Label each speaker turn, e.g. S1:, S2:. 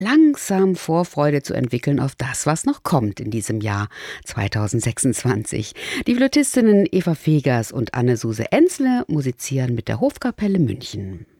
S1: langsam Vorfreude zu entwickeln auf das, was noch kommt in diesem Jahr 2026. Die Flötistinnen Eva Fegers und Anne-Suse Enzle musizieren mit der Hofkapelle München.